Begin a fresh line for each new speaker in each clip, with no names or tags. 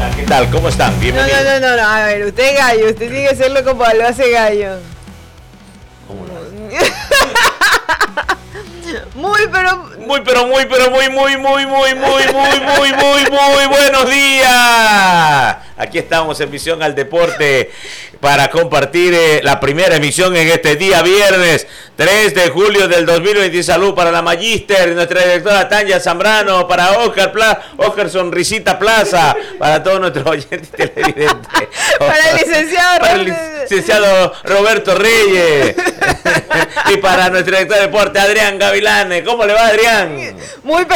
¿Qué tal? ¿Cómo están? Bienvenidos.
No. A ver, usted es gallo. Usted tiene que hacerlo como lo hace gallo.
¿Cómo lo hace?
Muy
buenos días. Aquí estamos en Misión al Deporte para compartir la primera emisión en este día viernes 3 de julio del 2020. Salud para la Magíster, nuestra directora Tania Zambrano, para Oscar Sonrisita Plaza, para todos nuestros oyentes televidentes.
Para el
licenciado Roberto Reyes y para nuestro director de deporte Adrián Gavilanes. ¿Cómo le va, Adrián?
Muy.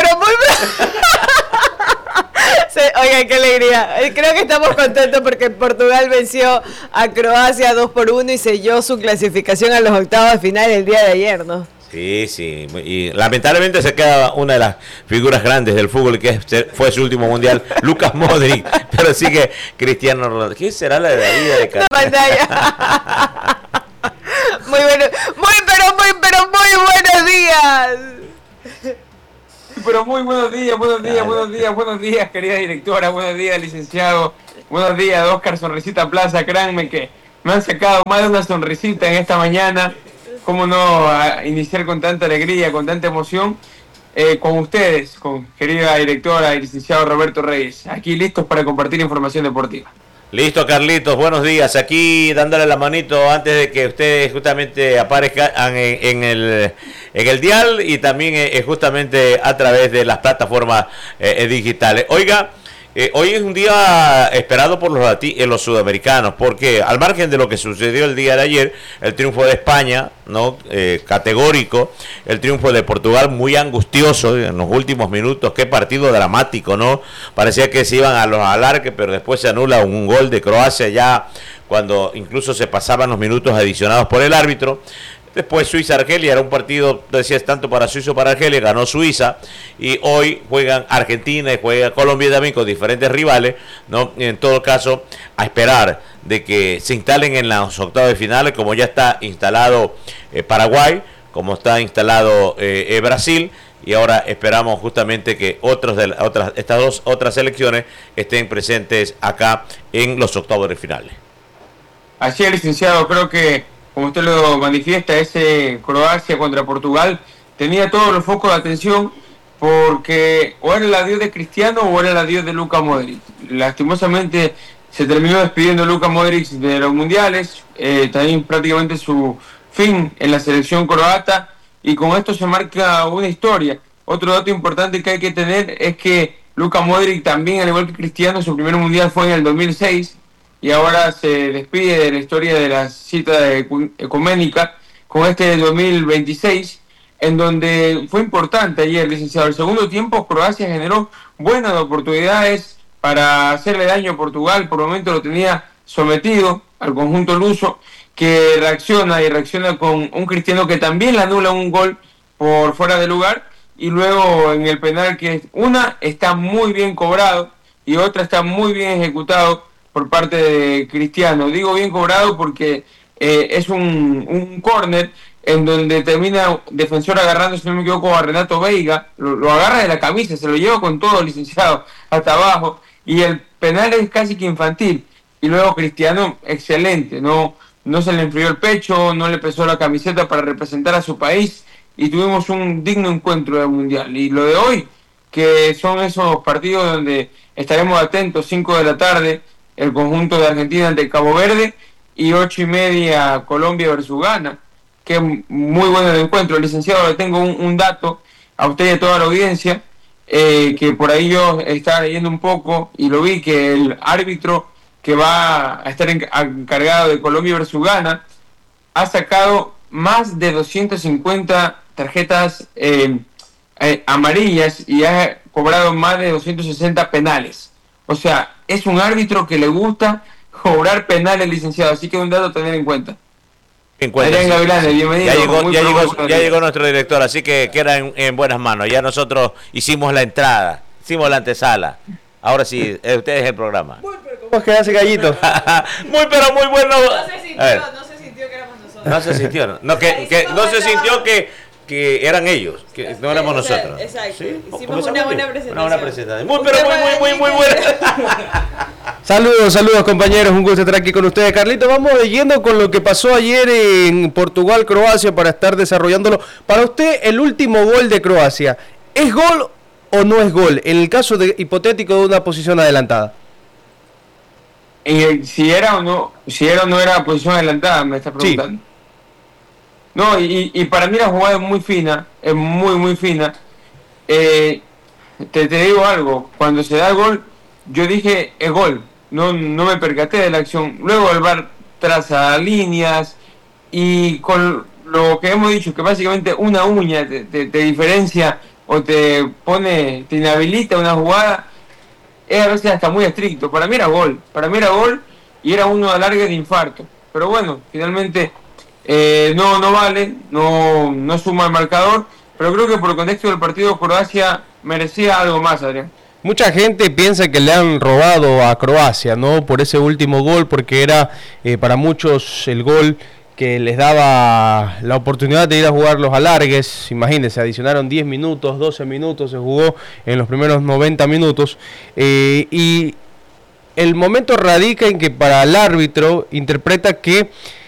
Oigan, qué alegría. Creo que estamos contentos porque Portugal venció a Croacia 2-1 y selló su clasificación a los octavos de final el día de ayer, ¿no?
Sí, y lamentablemente se queda una de las figuras grandes del fútbol que fue su último mundial, Lucas Modric, pero sigue Cristiano Ronaldo. ¿Qué será la de la vida de
pantalla? Muy buenos días.
Pero muy buenos días, querida directora, buenos días, licenciado, buenos días, Oscar Sonrisita Plaza. Créanme que me han sacado más de una sonrisita en esta mañana. Cómo no iniciar con tanta alegría, con tanta emoción, con ustedes, con querida directora y licenciado Roberto Reyes, aquí listos para compartir información deportiva.
Listo, Carlitos, buenos días. Aquí dándole la manito antes de que ustedes justamente aparezcan en el dial y también justamente a través de las plataformas digitales. Oiga, hoy es un día esperado por los sudamericanos, porque al margen de lo que sucedió el día de ayer, el triunfo de España, ¿no? Categórico, el triunfo de Portugal muy angustioso en los últimos minutos, qué partido dramático, ¿no? Parecía que se iban a los alargues, pero después se anula un gol de Croacia ya cuando incluso se pasaban los minutos adicionados por el árbitro. Después Suiza-Argelia, era un partido, decías, tanto para Suiza como para Argelia, ganó Suiza, y hoy juegan Argentina y juega Colombia también con diferentes rivales, ¿no? En todo caso, a esperar de que se instalen en los octavos de finales, como ya está instalado Paraguay, como está instalado Brasil, y ahora esperamos justamente que estas otras selecciones estén presentes acá en los octavos de finales.
Así es, licenciado, creo que como usted lo manifiesta, ese Croacia contra Portugal tenía todos los focos de atención porque o era el adiós de Cristiano o era el adiós de Luka Modric. Lastimosamente se terminó despidiendo Luka Modric de los mundiales, también prácticamente su fin en la selección croata, y con esto se marca una historia. Otro dato importante que hay que tener es que Luka Modric también, al igual que Cristiano, su primer mundial fue en el 2006, y ahora se despide de la historia de la cita ecuménica con este de 2026, en donde fue importante ayer, licenciado. El segundo tiempo Croacia generó buenas oportunidades para hacerle daño a Portugal. Por el momento lo tenía sometido al conjunto luso, que reacciona con un Cristiano que también le anula un gol por fuera de lugar, y luego en el penal, que una está muy bien cobrado y otra está muy bien ejecutado por parte de Cristiano. Digo bien cobrado porque es un córner en donde termina defensor agarrando, si no me equivoco, a Renato Veiga, lo agarra de la camisa, se lo lleva con todo, licenciado, hasta abajo, y el penal es casi que infantil. Y luego Cristiano, excelente, no se le enfrió el pecho, no le pesó la camiseta para representar a su país, y tuvimos un digno encuentro del Mundial. Y lo de hoy, que son esos partidos donde estaremos atentos, 5 de la tarde, el conjunto de Argentina ante Cabo Verde, y 8:30 Colombia versus Ghana. Que muy bueno el encuentro. Licenciado, le tengo un dato a usted y a toda la audiencia, que por ahí yo estaba leyendo un poco y lo vi, que el árbitro que va a estar encargado de Colombia versus Ghana ha sacado más de 250 tarjetas amarillas y ha cobrado más de 260 penales. O sea, es un árbitro que le gusta cobrar penales, licenciado, así que un dato a tener en cuenta.
Adrián Gavilanes, bienvenido. Ya llegó nuestro director, así que queda en buenas manos. Ya nosotros hicimos la entrada, hicimos la antesala. Ahora sí, usted es el programa.
¿Cómo quedaste, gallito?
Muy bueno.
No se sintió que éramos nosotros.
No se sintió, no se sintió que eran ellos, que no éramos nosotros.
Exacto.
¿Sí?
Hicimos una buena presentación.
Muy buena.
Saludos compañeros, un gusto estar aquí con ustedes. Carlito, vamos de lleno con lo que pasó ayer en Portugal-Croacia para estar desarrollándolo. Para usted, el último gol de Croacia, ¿es gol o no es gol? En el caso hipotético de una posición adelantada.
Si era o no era posición adelantada, me está preguntando. Sí. No, y para mí la jugada es muy fina, es muy fina. Te digo algo, cuando se da el gol, yo dije es gol, no me percaté de la acción. Luego el VAR traza líneas y con lo que hemos dicho, que básicamente una uña te diferencia o te inhabilita una jugada, es a veces hasta muy estricto. Para mí era gol y era uno de alargue de infarto. Pero bueno, finalmente no vale, no suma el marcador, pero creo que por el contexto del partido Croacia merecía algo más, Adrián.
Mucha gente piensa que le han robado a Croacia, ¿no? Por ese último gol, porque era para muchos el gol que les daba la oportunidad de ir a jugar los alargues. Imagínense, adicionaron 10 minutos, 12 minutos, se jugó en los primeros 90 minutos. Y el momento radica en que para el árbitro interpreta que